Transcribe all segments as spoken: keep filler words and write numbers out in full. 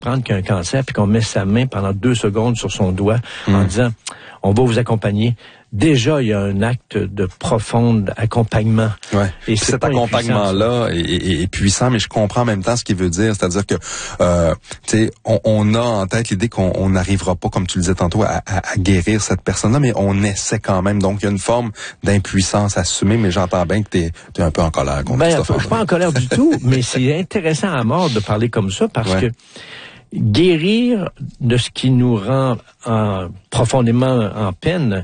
apprendre qu'il y a un cancer puis qu'on met sa main pendant deux secondes sur son doigt mmh. en disant « on va vous accompagner », déjà, il y a un acte de profond accompagnement. Ouais. Et cet accompagnement-là est, est, est puissant, mais je comprends en même temps ce qu'il veut dire. C'est-à-dire que, euh, tu sais, on, on a en tête l'idée qu'on n'arrivera pas, comme tu le disais tantôt, à, à, à guérir cette personne-là, mais on essaie quand même. Donc, il y a une forme d'impuissance assumée, mais j'entends bien que t'es, t'es un peu en colère contre ben, ça. Je suis pas en colère du tout, mais c'est intéressant à mort de parler comme ça parce ouais. que guérir de ce qui nous rend en, profondément en peine,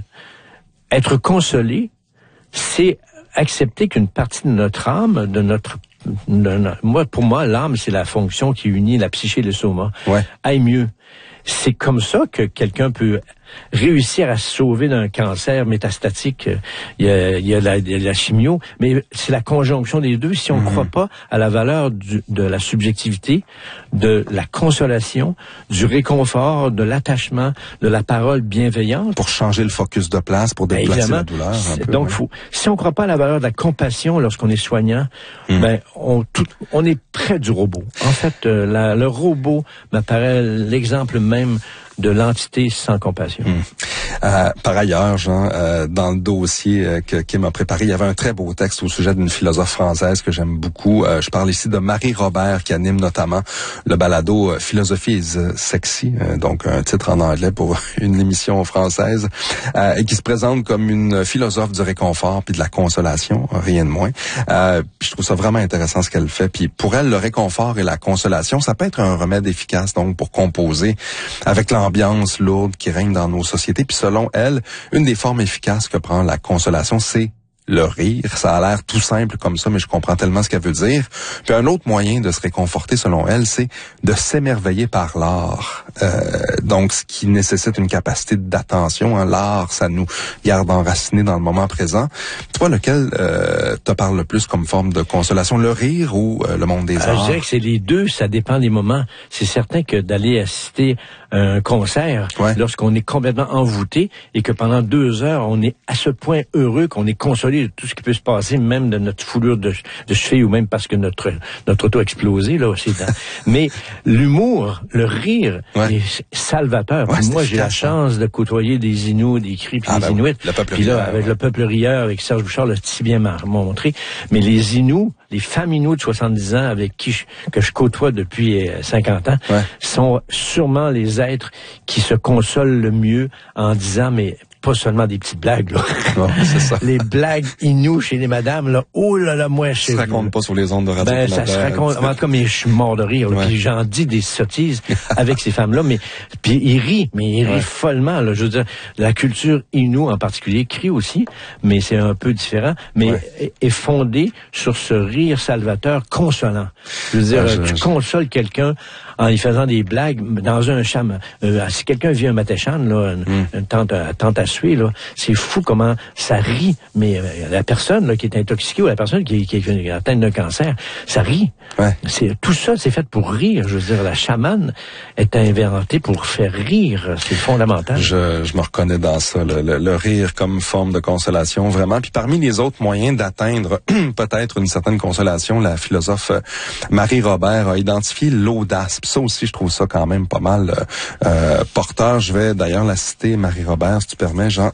être consolé, c'est accepter qu'une partie de notre âme, de notre, de notre moi pour moi l'âme c'est la fonction qui unit la psyché et le soma, ouais. aille mieux. C'est comme ça que quelqu'un peut réussir à se sauver d'un cancer métastatique. Il y a, il y a, la, il y a la chimio, mais c'est la conjonction des deux. Si on ne mmh. croit pas à la valeur du, de la subjectivité, de la consolation, du réconfort, de l'attachement, de la parole bienveillante. Pour changer le focus de place, pour déplacer la douleur. Un peu, donc, ouais. faut, si on ne croit pas à la valeur de la compassion lorsqu'on est soignant, mmh. ben on, tout, on est près du robot. En fait, euh, la, le robot m'apparaît l'exemple même de l'entité sans compassion. Hum. Euh, par ailleurs, Jean, euh, dans le dossier euh, que Kim a préparé, il y avait un très beau texte au sujet d'une philosophe française que j'aime beaucoup. Euh, je parle ici de Marie Robert, qui anime notamment le balado euh, Philosophy is Sexy, euh, donc un titre en anglais pour une émission française, euh, et qui se présente comme une philosophe du réconfort puis de la consolation, rien de moins. Euh, puis je trouve ça vraiment intéressant ce qu'elle fait. Puis pour elle, le réconfort et la consolation, ça peut être un remède efficace donc pour composer avec l'environnement ambiance lourde qui règne dans nos sociétés. Puis selon elle, une des formes efficaces que prend la consolation, c'est le rire. Ça a l'air tout simple comme ça, mais je comprends tellement ce qu'elle veut dire. Puis un autre moyen de se réconforter, selon elle, c'est de s'émerveiller par l'art. Euh, donc, ce qui nécessite une capacité d'attention. Hein. L'art, ça nous garde enracinés dans le moment présent. Toi, lequel euh, te parle le plus comme forme de consolation, le rire ou euh, le monde des euh, arts? Je dirais que c'est les deux, ça dépend des moments. C'est certain que d'aller assister à un concert, ouais. lorsqu'on est complètement envoûté et que pendant deux heures, on est à ce point heureux qu'on est consolé de tout ce qui peut se passer, même de notre foulure de, de cheville ou même parce que notre notre auto a explosé là. C'est dans... Mais l'humour, le rire ouais. est salvateur. Ouais, moi, j'ai la chance de côtoyer des Inuits, des Cris, puis ah, des ben, Inuits. Le peuple puis là, rieur, avec ouais. le peuple rieur, avec Serge Bouchard, l'a si bien montré. Mais les Inuits, les femmes Inuits de soixante-dix ans avec qui je, que je côtoie depuis cinquante ans, ouais. sont sûrement les êtres qui se consolent le mieux en disant, mais pas seulement des petites blagues, là. Non, c'est ça. Les blagues inoues chez les madames, là. Oh là là, moi, je sais. Ça se raconte pas sur les ondes de radio. Ben, ça se raconte. En tout cas, mais je suis mort de rire, là. Ouais. Puis j'en dis des sottises avec ces femmes-là, mais, puis ils rient, mais ils rient ouais. follement, là. Je veux dire, la culture inoue en particulier crie aussi, mais c'est un peu différent, mais ouais. est fondée sur ce rire salvateur consolant. Je veux dire, ah, je, tu je... consoles quelqu'un en lui faisant des blagues dans un cham. Euh, si quelqu'un vit un matéchan, là, une, mm. une tente, tente à suer, là, c'est fou comment ça rit. Mais euh, la personne là, qui est intoxiquée ou la personne qui, qui est atteinte d'un cancer, ça rit. Ouais. C'est, tout ça, c'est fait pour rire. Je veux dire, la chamane est inventée pour faire rire. C'est fondamental. Je, je me reconnais dans ça, le, le, le rire comme forme de consolation, vraiment. Puis parmi les autres moyens d'atteindre peut-être une certaine consolation, la philosophe Marie Robert a identifié l'audace. Ça aussi, je trouve ça quand même pas mal euh, porteur. Je vais d'ailleurs la citer, Marie Robert, si tu permets, Jean.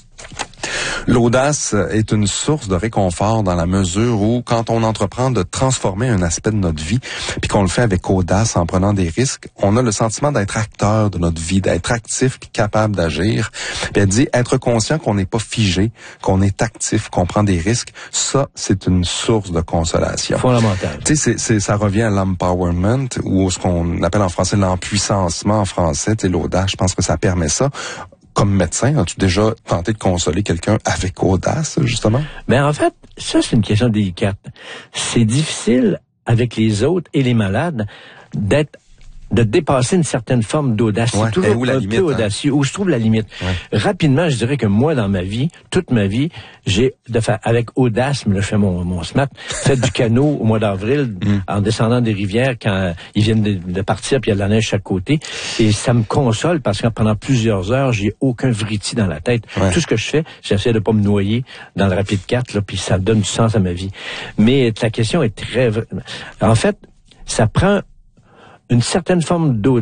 L'audace est une source de réconfort dans la mesure où, quand on entreprend de transformer un aspect de notre vie, puis qu'on le fait avec audace en prenant des risques, on a le sentiment d'être acteur de notre vie, d'être actif puis capable d'agir. Puis elle dit, être conscient qu'on n'est pas figé, qu'on est actif, qu'on prend des risques, ça, c'est une source de consolation. Fondamental. Tu sais, c'est, c'est, ça revient à l'empowerment, ou ce qu'on appelle en français l'empuissancement en français, tu sais, l'audace, je pense que ça permet ça. Comme médecin, as-tu déjà tenté de consoler quelqu'un avec audace, justement? Ben, en fait, ça, c'est une question délicate. C'est difficile avec les autres et les malades d'être de dépasser une certaine forme d'audace. Ouais, c'est toujours où la un limite, peu audacieux. Hein? Où je trouve la limite. Ouais. Rapidement, je dirais que moi, dans ma vie, toute ma vie, j'ai, de fa- avec audace, mais là, je fais mon, mon smat, fait du canot au mois d'avril, mm. en descendant des rivières quand ils viennent de, de partir, puis il y a de la neige chaque côté. Et ça me console parce que pendant plusieurs heures, j'ai aucun vriti dans la tête. Ouais. Tout ce que je fais, j'essaie de pas me noyer dans le rapide quatre, là, puis ça donne du sens à ma vie. Mais la question est très... En fait, ça prend une certaine forme d'audace